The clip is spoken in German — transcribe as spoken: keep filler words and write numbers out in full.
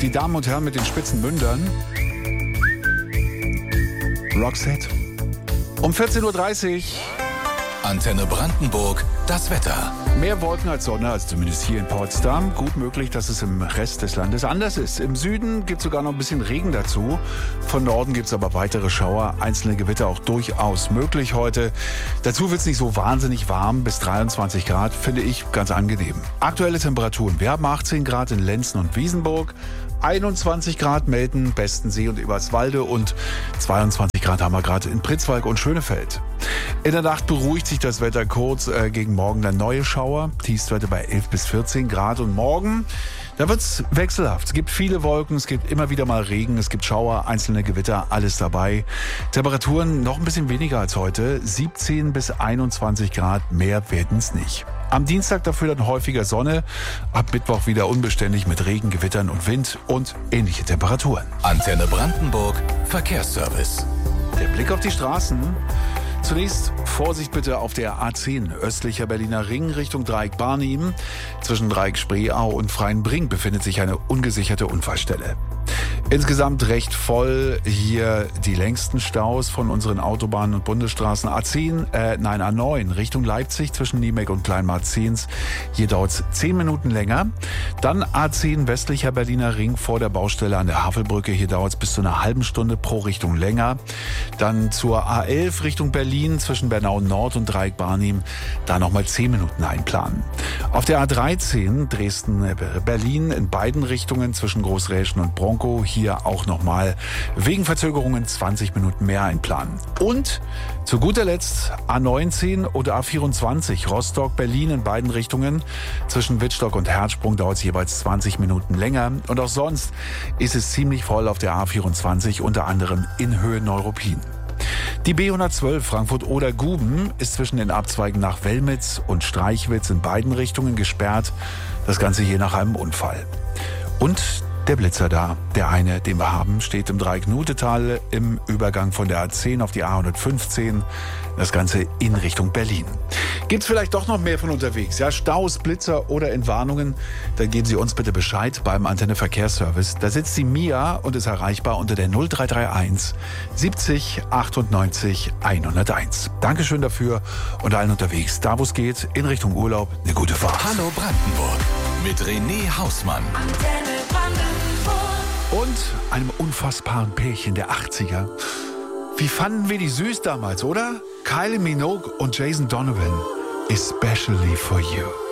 Die Damen und Herren mit den spitzen Mündern. Roxette. Um vierzehn Uhr dreißig. Antenne Brandenburg, das Wetter. Mehr Wolken als Sonne, als zumindest hier in Potsdam. Gut möglich, dass es im Rest des Landes anders ist. Im Süden gibt es sogar noch ein bisschen Regen dazu. Von Norden gibt es aber weitere Schauer. Einzelne Gewitter auch durchaus möglich heute. Dazu wird es nicht so wahnsinnig warm. Bis dreiundzwanzig Grad finde ich ganz angenehm. Aktuelle Temperaturen. Wir haben achtzehn Grad in Lenzen und Wiesenburg. einundzwanzig Grad melden Bestensee und Eberswalde und zweiundzwanzig Grad haben wir gerade in Pritzwalk und Schönefeld. In der Nacht beruhigt sich das Wetter kurz, äh, gegen morgen dann neue Schauer. Tiefstwerte bei elf bis vierzehn Grad und morgen, da wird's wechselhaft. Es gibt viele Wolken, es gibt immer wieder mal Regen, es gibt Schauer, einzelne Gewitter, alles dabei. Temperaturen noch ein bisschen weniger als heute, siebzehn bis einundzwanzig Grad, mehr werden's nicht. Am Dienstag dafür dann häufiger Sonne, ab Mittwoch wieder unbeständig mit Regen, Gewittern und Wind und ähnliche Temperaturen. Antenne Brandenburg, Verkehrsservice. Der Blick auf die Straßen. Zunächst Vorsicht bitte auf der A zehn, östlicher Berliner Ring Richtung Dreieck Barnim. Zwischen Dreieck Spreeau und Freienbrink befindet sich eine ungesicherte Unfallstelle. Insgesamt recht voll hier die längsten Staus von unseren Autobahnen und Bundesstraßen. A zehn, äh, nein, A neun Richtung Leipzig zwischen Niemek und Kleinmarzens. Hier dauert's zehn Minuten länger. Dann A zehn westlicher Berliner Ring vor der Baustelle an der Havelbrücke. Hier dauert's bis zu einer halben Stunde pro Richtung länger. Dann zur A elf Richtung Berlin zwischen Bernau Nord und Dreieck Barnim. Da nochmal zehn Minuten einplanen. Auf der A dreizehn Dresden-Berlin in beiden Richtungen zwischen Großräschen und Bronkow. Hier auch nochmal wegen Verzögerungen zwanzig Minuten mehr einplanen. Und zu guter Letzt A neunzehn oder A vierundzwanzig Rostock-Berlin in beiden Richtungen. Zwischen Wittstock und Herzsprung dauert es jeweils zwanzig Minuten länger. Und auch sonst ist es ziemlich voll auf der A vierundzwanzig, unter anderem in Höhe Neuruppin. Die B hundertzwölf Frankfurt-Oder-Guben ist zwischen den Abzweigen nach Wellmitz und Streichwitz in beiden Richtungen gesperrt. Das Ganze hier nach einem Unfall. Und der Blitzer da, der eine, den wir haben, steht im Dreieck-Nutetal im Übergang von der A zehn auf die A hundertfünfzehn. Das Ganze in Richtung Berlin. Gibt's vielleicht doch noch mehr von unterwegs? Ja, Staus, Blitzer oder Entwarnungen? Dann geben Sie uns bitte Bescheid beim Antenne Verkehrsservice. Da sitzt die Mia und ist erreichbar unter der null drei drei eins siebzig achtundneunzig hunderteins. Dankeschön dafür und allen unterwegs, da wo es geht, in Richtung Urlaub, eine gute Fahrt. Hallo Brandenburg mit René Hausmann. Antenne Brandenburg. Und einem unfassbaren Pärchen der achtziger. Wie fanden wir die süß damals, oder? Kylie Minogue und Jason Donovan. Especially for you.